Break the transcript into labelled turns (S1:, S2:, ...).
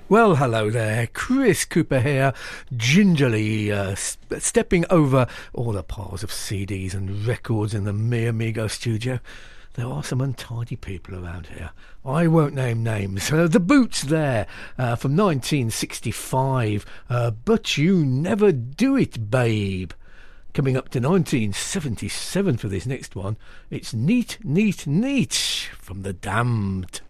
S1: Well, hello there, Chris Cooper here, gingerly stepping over all the piles of CDs and records in the Mi Amigo studio. There are some untidy people around here. I won't name names. The Boots there, from 1965, But You Never Do It, Babe. Coming up to 1977 for this next one, it's Neat, Neat, Neat from The Damned.